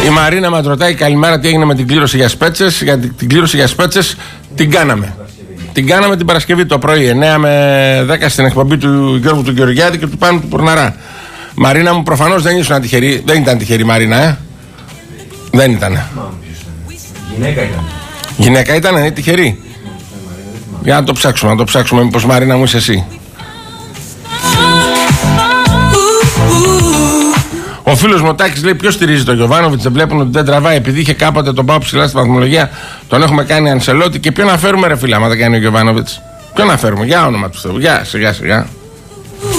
Η Μαρίνα μας ρωτάει καλημέρα τι έγινε με την κλήρωση για Σπέτσες. Για την κλήρωση για Σπέτσες την κάναμε. Την κάναμε την Παρασκευή το πρωί 9 με 10 στην εκπομπή του Γιώργου του Γεωργιάδη και του Πάνου του Πορναρά. Μαρίνα μου, προφανώς δεν ήσουν τυχερή. Δεν ήταν τυχερή Μαρίνα, Δεν ήταν. Γυναίκα ήταν. Γυναίκα ήταν, είναι τυχερή. Για να το ψάξουμε, μήπως Μαρίνα μου είσαι εσύ. Ο φίλος μου ο Τάκης λέει: ποιος στηρίζει τον Γιοβάνοβιτς, δεν βλέπουν ότι δεν τραβάει. Επειδή είχε κάποτε τον πάω ψηλά στη βαθμολογία, τον έχουμε κάνει Ανσελότη. Και ποιον να φέρουμε, ρε φίλε, άμα δεν κάνει ο Γιοβάνοβιτς. Ποιον να φέρουμε, για όνομα του Θεού, για σιγά σιγά.